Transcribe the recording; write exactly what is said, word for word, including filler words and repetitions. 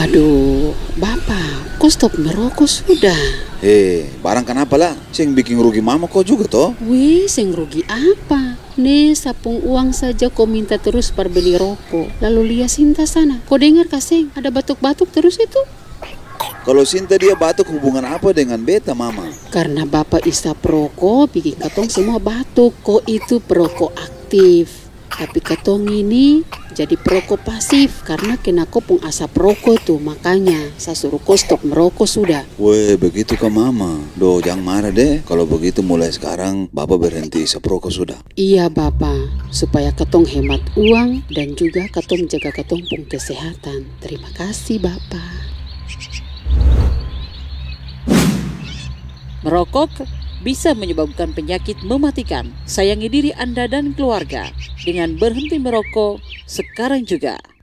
Waduh, Bapak, kok stop merokok sudah? Hei, barang kenapa lah? Sing bikin rugi mama kok juga toh? Wih, sing rugi apa? Nih, sapung uang saja kau minta terus per beli rokok. Lalu lihat Sinta sana. Kau dengar kasing, ada batuk-batuk terus itu? Kalau Sinta dia batuk hubungan apa dengan beta mama? Karena Bapak isap rokok, bikin katong semua batuk. Kok itu perokok aktif. Tapi katong ini jadi perokok pasif karena kena kopong asap rokok tuh. Makanya saya suruh kau stop merokok sudah. Weh, begitu ke mama. Doh, jangan marah deh. Kalau begitu mulai sekarang Bapak berhenti isap rokok sudah. Iya Bapak, supaya katong hemat uang dan juga katong jaga katong pung kesehatan. Terima kasih Bapak. Merokok bisa menyebabkan penyakit mematikan. Sayangi diri Anda dan keluarga dengan berhenti merokok sekarang juga.